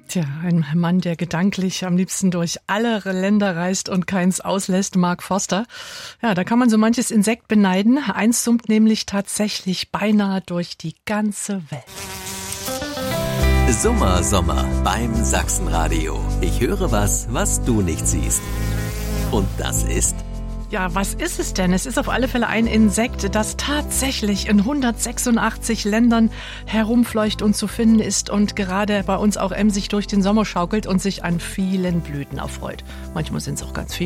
Tja, ein Mann, der gedanklich am liebsten durch alle Länder reist und keins auslässt, Mark Forster. Ja, da kann man so manches Insekt beneiden. Eins summt nämlich tatsächlich beinahe durch die ganze Welt. Sommer beim Sachsenradio. Ich höre was du nicht siehst. Und das ist... Ja, was ist es denn? Es ist auf alle Fälle ein Insekt, das tatsächlich in 186 Ländern herumfleucht und zu finden ist und gerade bei uns auch emsig durch den Sommer schaukelt und sich an vielen Blüten erfreut. Manchmal sind es auch ganz viele.